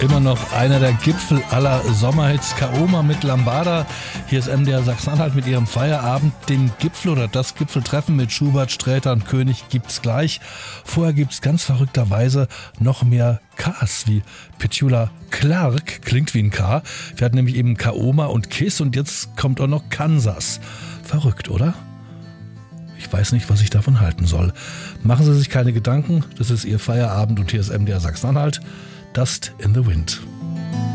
Immer noch einer der Gipfel aller Sommerhits, Kaoma mit Lambada. Hier ist MDR Sachsen-Anhalt mit ihrem Feierabend. Den Gipfel oder das Gipfeltreffen mit Schubert, Sträter und König gibt's gleich. Vorher gibt's ganz verrückterweise noch mehr Ks wie Petula Clark, klingt wie ein K. Wir hatten nämlich eben Kaoma und Kiss und jetzt kommt auch noch Kansas. Verrückt, oder? Ich weiß nicht, was ich davon halten soll. Machen Sie sich keine Gedanken, das ist Ihr Feierabend und hier ist MDR Sachsen-Anhalt. Dust in the Wind.